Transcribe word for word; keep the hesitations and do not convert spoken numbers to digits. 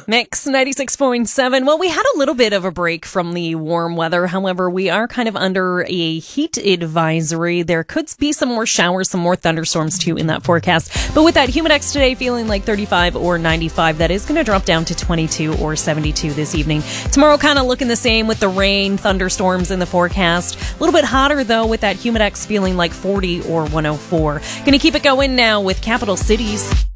Mix ninety-six point seven. Well, we had a little bit of a break from the warm weather. However, we are kind of under a heat advisory. There could be some more showers, some more thunderstorms too in that forecast. But with that Humidex today feeling like thirty-five or ninety-five, that is going to drop down to twenty-two or seventy-two this evening. Tomorrow kind of looking the same with the rain, thunderstorms in the forecast. A little bit hotter though with that Humidex feeling like forty or one oh four. Going to keep it going now with Capital Cities.